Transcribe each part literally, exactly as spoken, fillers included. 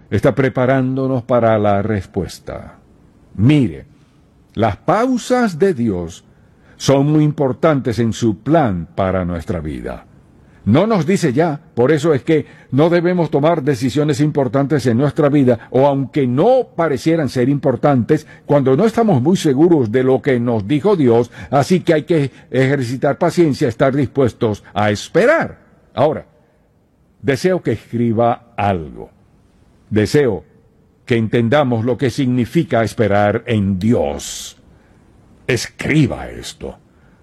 está preparándonos para la respuesta. Mire, las pausas de Dios son muy importantes en su plan para nuestra vida. No nos dice ya, por eso es que no debemos tomar decisiones importantes en nuestra vida, o aunque no parecieran ser importantes, cuando no estamos muy seguros de lo que nos dijo Dios, así que hay que ejercitar paciencia, estar dispuestos a esperar. Ahora, deseo que escriba algo. Deseo que entendamos lo que significa esperar en Dios. Escriba esto.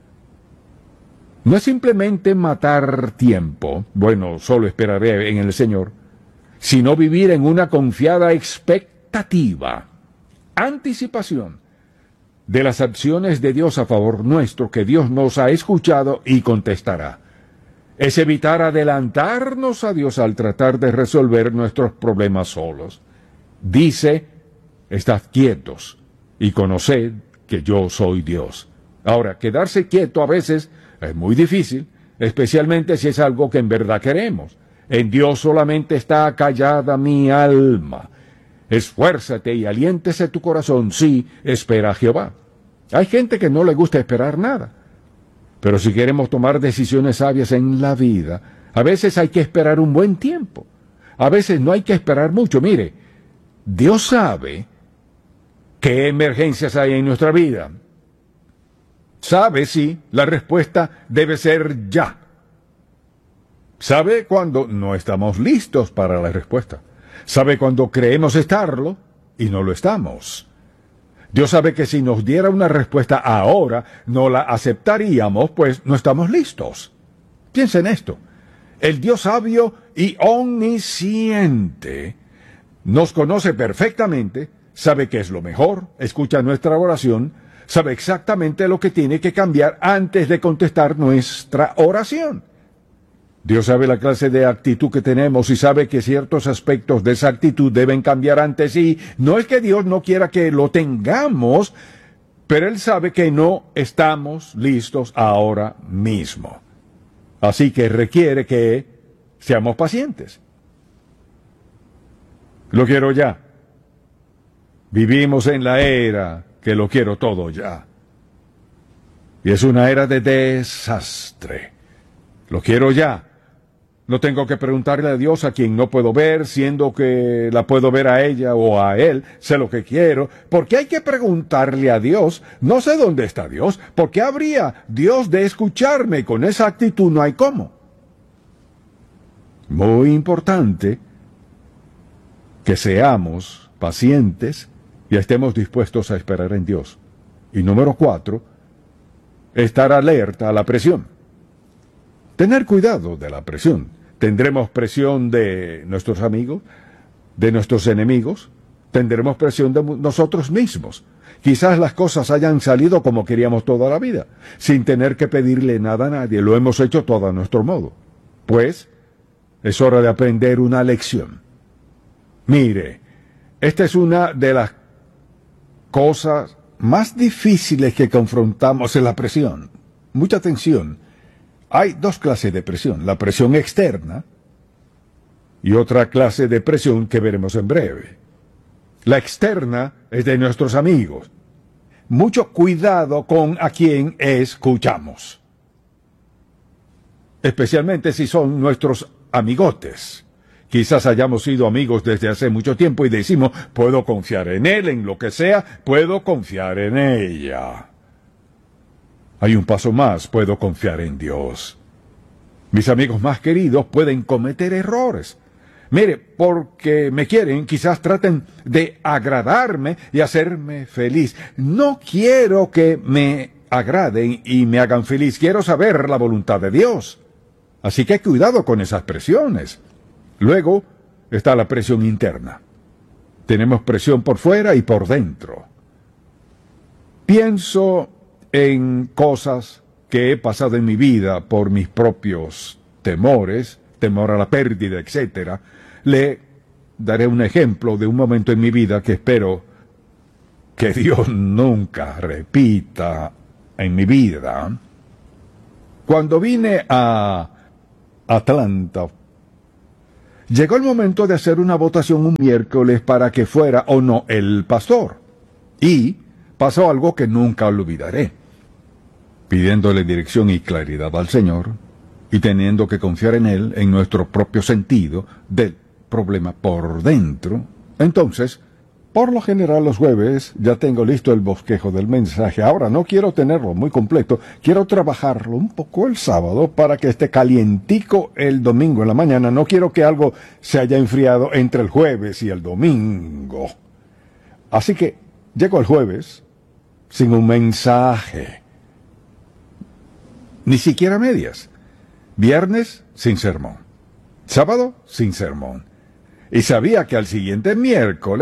No es simplemente matar tiempo, bueno, solo esperaré en el Señor, sino vivir en una confiada expectativa, anticipación de las acciones de Dios a favor nuestro, que Dios nos ha escuchado y contestará. Es evitar adelantarnos a Dios al tratar de resolver nuestros problemas solos. Dice, estad quietos y conoced que yo soy Dios. Ahora, quedarse quieto a veces es muy difícil, especialmente si es algo que en verdad queremos. En Dios solamente está callada mi alma. Esfuérzate y aliéntese tu corazón, sí, espera a Jehová. Hay gente que no le gusta esperar nada. Pero si queremos tomar decisiones sabias en la vida, a veces hay que esperar un buen tiempo. A veces no hay que esperar mucho. Mire, Dios sabe qué emergencias hay en nuestra vida. Sabe si la respuesta debe ser ya. Sabe cuando no estamos listos para la respuesta. Sabe cuando creemos estarlo y no lo estamos. Dios sabe que si nos diera una respuesta ahora, no la aceptaríamos, pues no estamos listos. Piensa en esto. El Dios sabio y omnisciente nos conoce perfectamente, sabe qué es lo mejor, escucha nuestra oración, sabe exactamente lo que tiene que cambiar antes de contestar nuestra oración. Dios sabe la clase de actitud que tenemos y sabe que ciertos aspectos de esa actitud deben cambiar antes, y no es que Dios no quiera que lo tengamos, pero Él sabe que no estamos listos ahora mismo. Así que requiere que seamos pacientes. Lo quiero ya. Vivimos en la era que lo quiero todo ya. Y es una era de desastre. Lo quiero ya. No tengo que preguntarle a Dios a quien no puedo ver, siendo que la puedo ver a ella o a él. Sé lo que quiero. ¿Por qué hay que preguntarle a Dios? No sé dónde está Dios. ¿Por qué habría Dios de escucharme? Con esa actitud no hay cómo. Muy importante que seamos pacientes y estemos dispuestos a esperar en Dios. Y número cuatro, estar alerta a la presión. Tener cuidado de la presión. Tendremos presión de nuestros amigos, de nuestros enemigos, tendremos presión de nosotros mismos. Quizás las cosas hayan salido como queríamos toda la vida, sin tener que pedirle nada a nadie, lo hemos hecho todo a nuestro modo. Pues, es hora de aprender una lección. Mire, esta es una de las cosas más difíciles que confrontamos en la presión. Mucha atención. Hay dos clases de presión, la presión externa y otra clase de presión que veremos en breve. La externa es de nuestros amigos. Mucho cuidado con a quién escuchamos, especialmente si son nuestros amigotes. Quizás hayamos sido amigos desde hace mucho tiempo y decimos, puedo confiar en él, en lo que sea, puedo confiar en ella. Hay un paso más, puedo confiar en Dios. Mis amigos más queridos pueden cometer errores. Mire, porque me quieren, quizás traten de agradarme y hacerme feliz. No quiero que me agraden y me hagan feliz, quiero saber la voluntad de Dios. Así que cuidado con esas presiones. Luego está la presión interna. Tenemos presión por fuera y por dentro. Pienso en cosas que he pasado en mi vida por mis propios temores, temor a la pérdida, etcétera. Le daré un ejemplo de un momento en mi vida que espero que Dios nunca repita en mi vida. Cuando vine a Atlanta, Llegó el momento de hacer una votación un miércoles para que fuera o no el pastor. Y pasó algo que nunca olvidaré. Pidiéndole dirección y claridad al Señor, y teniendo que confiar en Él, en nuestro propio sentido del problema por dentro, entonces, por lo general los jueves ya tengo listo el bosquejo del mensaje. Ahora no quiero tenerlo muy completo, quiero trabajarlo un poco el sábado para que esté calientico el domingo en la mañana. No quiero que algo se haya enfriado entre el jueves y el domingo. Así que llego el jueves sin un mensaje, ni siquiera medias. Viernes sin sermón, sábado sin sermón. Y sabía que al siguiente miércoles